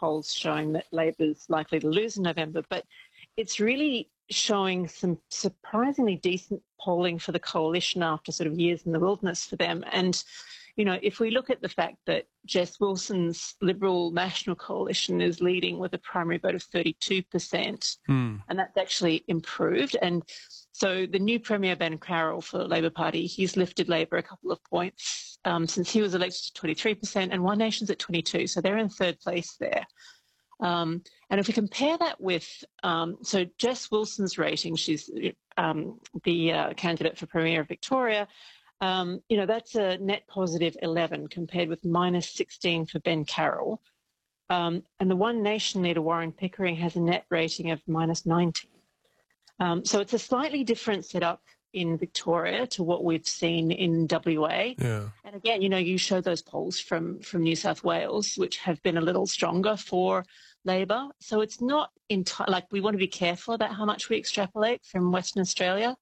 polls showing that Labor's likely to lose in November, but it's really showing some surprisingly decent polling for the coalition after sort of years in the wilderness for them. And, you know, if we look at the fact that Jess Wilson's Liberal National Coalition is leading with a primary vote of 32%, and that's actually improved. And so the new Premier Ben Carroll for the Labor Party, he's lifted Labor a couple of points since he was elected to 23%, and One Nation's at 22%, so they're in third place there. And if we compare that with, so Jess Wilson's rating, she's the candidate for Premier of Victoria, you know, that's a net positive 11 compared with minus 16 for Ben Carroll. And the One Nation leader, Warren Pickering, has a net rating of minus 19. So it's a slightly different setup in Victoria to what we've seen in WA. Yeah. And again, you know, you show those polls from New South Wales, which have been a little stronger for Labor. So it's not like we want to be careful about how much we extrapolate from Western Australia.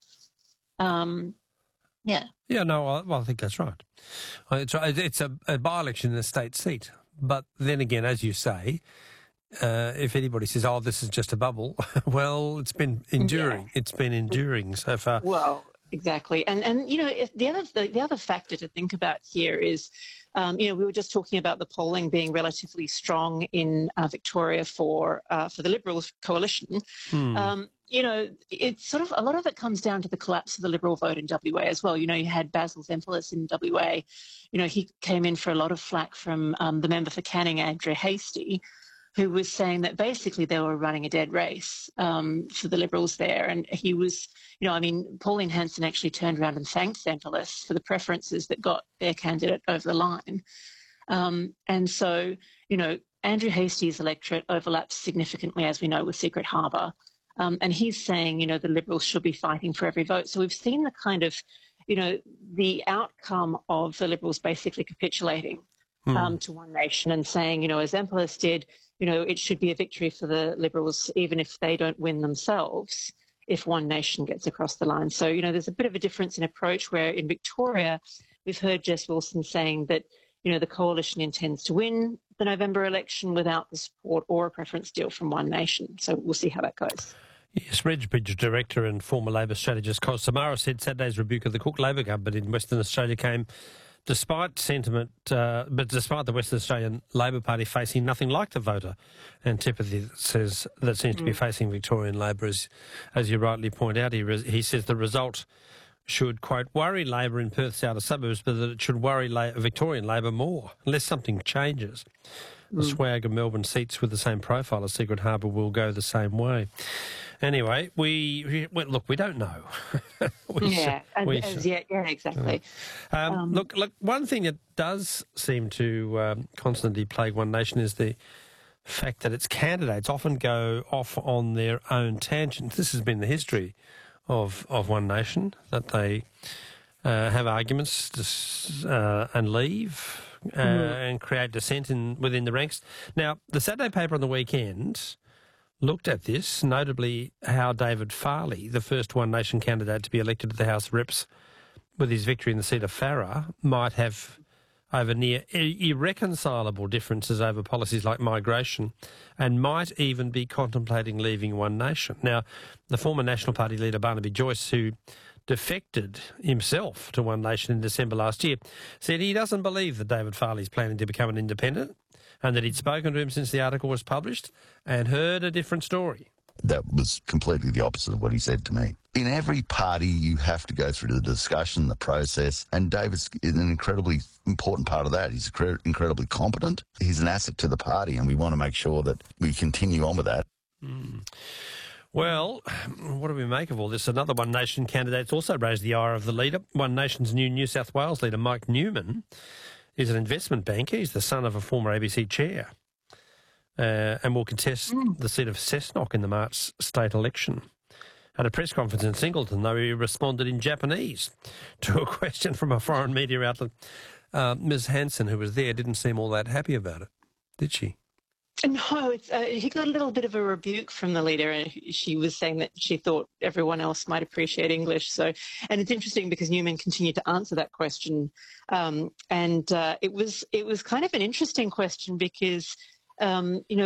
Yeah. Yeah, no, well, I think that's right. It's a by-election in a state seat. But then again, as you say, if anybody says, oh, this is just a bubble, well, it's been enduring. Yeah. It's been enduring so far. Well, exactly. And you know, the other factor to think about here is, you know, we were just talking about the polling being relatively strong in Victoria for the Liberals coalition. You know, it's sort of a lot of it comes down to the collapse of the Liberal vote in WA as well. You know, you had Basil Zempilas in WA. You know, he came in for a lot of flack from the member for Canning, Andrew Hastie, who was saying that basically they were running a dead race for the Liberals there. And he was, you know, I mean, Pauline Hanson actually turned around and thanked Zempilas for the preferences that got their candidate over the line. And so, you know, Andrew Hastie's electorate overlaps significantly, as we know, with Secret Harbour. And he's saying, you know, the Liberals should be fighting for every vote. So we've seen the kind of, you know, the outcome of the Liberals basically capitulating to One Nation and saying, you know, as Zempilas did, you know, it should be a victory for the Liberals, even if they don't win themselves, if One Nation gets across the line. So, you know, there's a bit of a difference in approach where in Victoria, we've heard Jess Wilson saying that, you know, the coalition intends to win the November election without the support or a preference deal from One Nation. So we'll see how that goes. Yes, Redbridge director and former Labor strategist Kos Samara said Saturday's rebuke of the Cook Labor government in Western Australia came despite sentiment, but despite the Western Australian Labor Party facing nothing like the voter antipathy that seems to be facing Victorian Labor, as you rightly point out. He says the result should, quote, worry Labor in Perth's outer suburbs, but that it should worry Victorian Labor more, unless something changes. The swag of Melbourne seats with the same profile as Secret Harbour will go the same way. Anyway, we look, we don't know. Exactly. Look, one thing that does seem to constantly plague One Nation is the fact that its candidates often go off on their own tangents. This has been the history of One Nation, that they have arguments and leave and create dissent within the ranks. Now, the Saturday paper on the weekend looked at this, notably how David Farley, the first One Nation candidate to be elected to the House of Reps with his victory in the seat of Farrer, might have over near irreconcilable differences over policies like migration and might even be contemplating leaving One Nation. Now, the former National Party leader Barnaby Joyce, who defected himself to One Nation in December last year, said he doesn't believe that David Farley is planning to become an independent and that he'd spoken to him since the article was published and heard a different story. That was completely the opposite of what he said to me. In every party, you have to go through the discussion, the process, and David's an incredibly important part of that. He's incredibly competent. He's an asset to the party, and we want to make sure that we continue on with that. Well, what do we make of all this? Another One Nation candidate's also raised the ire of the leader. One Nation's new New South Wales leader, Mike Newman, is an investment banker. He's the son of a former ABC chair and will contest the seat of Cessnock in the March state election. At a press conference in Singleton, though, he responded in Japanese to a question from a foreign media outlet. Ms. Hanson, who was there, didn't seem all that happy about it, did she? No, he got a little bit of a rebuke from the leader, and she was saying that she thought everyone else might appreciate English. So, and it's interesting because Newman continued to answer that question, and it was kind of an interesting question because, you know,